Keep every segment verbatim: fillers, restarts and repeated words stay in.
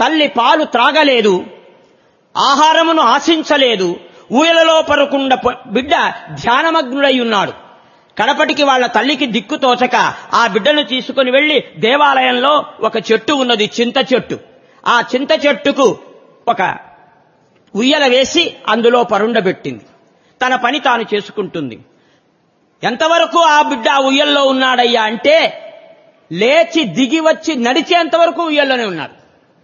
తల్లి పాలు త్రాగలేదు, ఆహారమును ఆశించలేదు, ఊయలలో పరుకుండ బిడ్డ ధ్యానమగ్నుడై ఉన్నాడు. కడపటికి వాళ్ల తల్లికి దిక్కు తోచక ఆ బిడ్డను తీసుకుని వెళ్లి దేవాలయంలో ఒక చెట్టు ఉన్నది, చింత చెట్టు. ఆ చింత చెట్టుకు ఒక ఉయ్యల వేసి అందులో పరుండబెట్టింది. తన పని తాను చేసుకుంటుంది. ఎంతవరకు ఆ బిడ్డ ఆ ఉయ్యల్లో ఉన్నాడయ్యా అంటే లేచి దిగి వచ్చి నడిచేంతవరకు ఉయ్యల్లోనే ఉన్నాడు.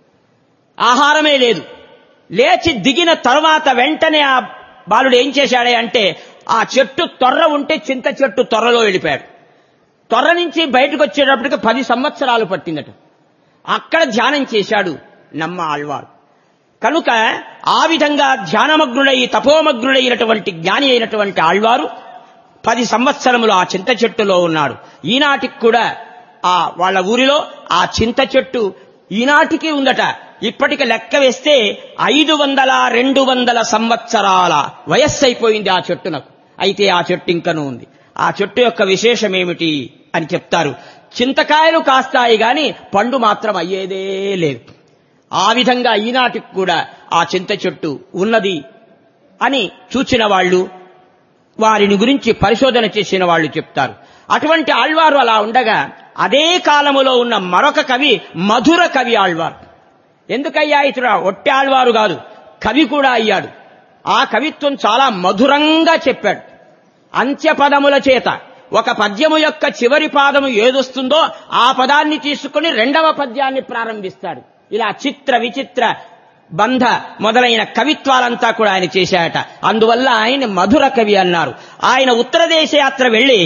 ఆహారమే లేదు. లేచి దిగిన తర్వాత వెంటనే ఆ బాలుడు ఏం చేశాడే అంటే ఆ చెట్టు తొర్ర ఉంటే చింత చెట్టు తొర్రలో వెళ్ళిపోయాడు. తొర్ర నుంచి బయటకు వచ్చేటప్పటికి పది సంవత్సరాలు పట్టిందట. అక్కడ ధ్యానం చేశాడు నమ్మ ఆళ్వారు. కనుక ఆ విధంగా ధ్యానమగ్నుడై తపోమగ్నుడైనటువంటి జ్ఞాని అయినటువంటి ఆళ్వారు పది సంవత్సరములు ఆ చింత చెట్టులో ఉన్నాడు. ఈనాటికి కూడా ఆ వాళ్ళ ఊరిలో ఆ చింత చెట్టు ఈనాటికి ఉందట. ఇప్పటికి లెక్క వేస్తే ఐదు వందల రెండు వందల సంవత్సరాల వయస్సు అయిపోయింది ఆ చెట్టునకు. అయితే ఆ చెట్టు ఇంకనూ ఉంది. ఆ చెట్టు యొక్క విశేషం ఏమిటి అని చెప్తారు. చింతకాయలు కాస్తాయి గాని పండు మాత్రం అయ్యేదే లేదు. ఆ విధంగా ఈనాటికి కూడా ఆ చింత చెట్టు ఉన్నది అని చూచిన వాళ్ళు, వారిని గురించి పరిశోధన చేసిన వాళ్ళు చెప్తారు. అటువంటి ఆళ్వారు అలా ఉండగా అదే కాలములో ఉన్న మరొక కవి మధుర కవి ఆళ్వారు. ఎందుకయ్యా ఇతడు ఒట్టి ఆళ్వారు కాదు, కవి కూడా అయ్యాడు. ఆ కవిత్వం చాలా మధురంగా చెప్పాడు. అంత్యపదముల చేత ఒక పద్యము యొక్క చివరి పాదము ఏదొస్తుందో ఆ పదాన్ని తీసుకుని రెండవ పద్యాన్ని ప్రారంభిస్తాడు. ఇలా చిత్ర విచిత్ర బంధ మొదలైన కవిత్వాలంతా కూడా ఆయన చేశాయట. అందువల్ల ఆయన మధుర కవి అన్నారు. ఆయన ఉత్తర దేశ యాత్ర వెళ్లి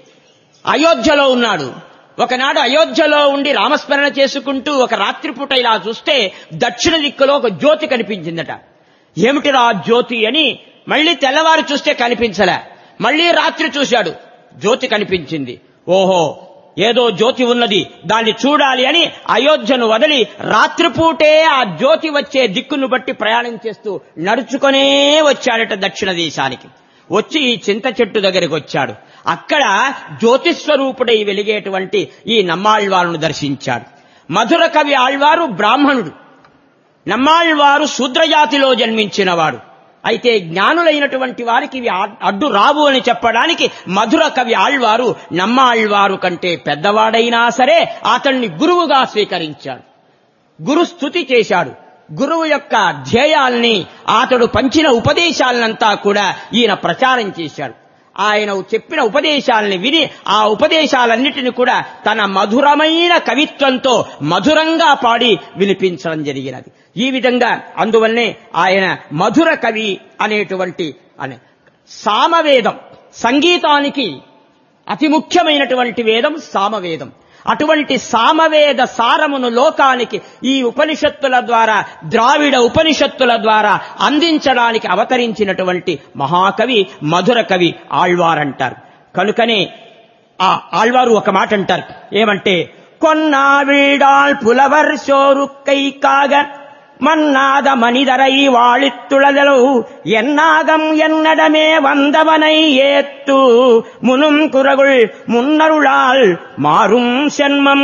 అయోధ్యలో ఉన్నాడు. ఒకనాడు అయోధ్యలో ఉండి రామస్మరణ చేసుకుంటూ ఒక రాత్రిపూట ఇలా చూస్తే దక్షిణ దిక్కులో ఒక జ్యోతి కనిపించిందట. ఏమిటిరా జ్యోతి అని మళ్లీ తెల్లవారు చూస్తే కనిపించలే. మళ్లీ రాత్రి చూశాడు, జ్యోతి కనిపించింది. ఓహో, ఏదో జ్యోతి ఉన్నది, దాన్ని చూడాలి అని అయోధ్యను వదిలి రాత్రిపూటే ఆ జ్యోతి వచ్చే దిక్కును బట్టి ప్రయాణం చేస్తూ నడుచుకునే వచ్చాడట దక్షిణ దేశానికి. వచ్చి ఈ చింత చెట్టు దగ్గరికి వచ్చాడు. అక్కడ జ్యోతిస్వరూపుడై వెలిగేటువంటి ఈ నమ్మాళ్వారును దర్శించాడు. మధుర కవి ఆళ్వారు బ్రాహ్మణుడు, నమ్మాళ్వారు శూద్రజాతిలో జన్మించినవాడు. అయితే జ్ఞానులైనటువంటి వారికి ఇవి అడ్డు రావు అని చెప్పడానికి మధుర కవి ఆళ్వారు నమ్మాళ్వారు కంటే పెద్దవాడైనా సరే అతన్ని గురువుగా స్వీకరించాడు. గురు స్తుతి చేశాడు. గురువు యొక్క ధ్యేయాల్ని, అతడు పంచిన ఉపదేశాలనంతా కూడా ఈయన ప్రచారం చేశాడు. ఆయన చెప్పిన ఉపదేశాలని విని ఆ ఉపదేశాలన్నిటిని కూడా తన మధురమైన కవిత్వంతో మధురంగా పాడి వినిపించడం జరిగినది. ఈ విధంగా అందువల్లనే ఆయన మధుర కవి అనేటువంటి అనే సామవేదం, సంగీతానికి అతి ముఖ్యమైనటువంటి వేదం సామవేదం. అటువంటి సామవేద సారమును లోకానికి ఈ ఉపనిషత్తుల ద్వారా, ద్రావిడ ఉపనిషత్తుల ద్వారా అందించడానికి అవతరించినటువంటి మహాకవి మధుర కవి ఆళ్వారంటారు. కనుకనే ఆ ఆళ్వారు ఒక మాట అంటారు. ఏమంటే, కొన్నా వీడాల్ పులవర్ షోరుక్కై కాగ மன்னாத மனிதரை வாழித்துளதலோ என்னாகம் என்னடமே வந்தவனை ஏத்து முனும் குரகுள் మున్నరుళాల్ మారుం జన్మం.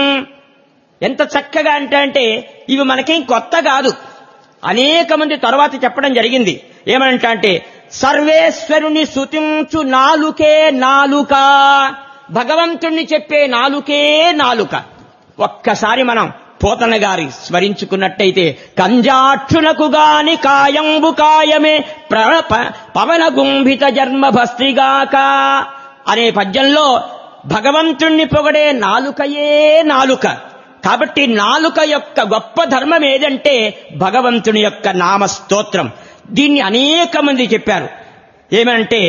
ఎంత చక్కగా అంటే అంటే ఇవి మనకేం కొత్త కాదు. అనేక మంది తర్వాత చెప్పడం జరిగింది. ఏమంట అంటే, సర్వేశ్వరుని స్తుతించు నాలుకే నాలుక, భగవంతుణ్ణి చెప్పే నాలుకే నాలుక. ఒక్కసారి మనం పోతన గారి స్మరించుకున్నట్టయితే, కంజాక్షునకు గాని కాయంబు కాయమే పవన గుంభిత జన్మ భస్త్రిగాక అనే పద్యంలో భగవంతుణ్ణి పొగడే నాలుకయే నాలుక. కాబట్టి నాలుక యొక్క గొప్ప ధర్మం ఏదంటే భగవంతుని యొక్క నామస్తోత్రం. దీన్ని అనేక మంది చెప్పారు. ఏమంటే,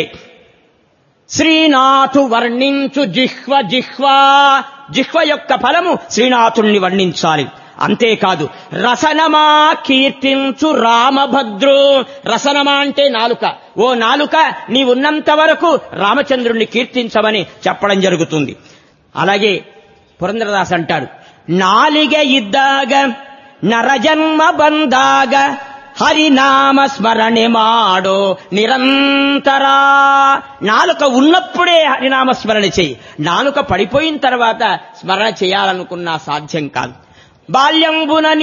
శ్రీనాథు వర్ణించు జిహ్వ జిహ్వా, జిహ్వ యొక్క ఫలము శ్రీనాథుణ్ణి వర్ణించాలి. అంతేకాదు, రసనమా కీర్తించు రామభద్రు. రసనమా అంటే నాలుక. ఓ నాలుక, నీవున్నంత వరకు రామచంద్రుణ్ణి కీర్తించమని చెప్పడం జరుగుతుంది. అలాగే పురంధరదాస్ అంటాడు, నాలిగ ఇద్దాగ నరజన్మ బందాగ హరినామ స్మరణೆ ಮಾಡೋ నిరంతర. నాలుక ఉన్నప్పుడే హరినామ స్మరణ చెయ్యి. నాలుక పడిపోయిన తర్వాత స్మరణ చేయాలనుకున్నా సాధ్యం కాదు. బాల్యంబున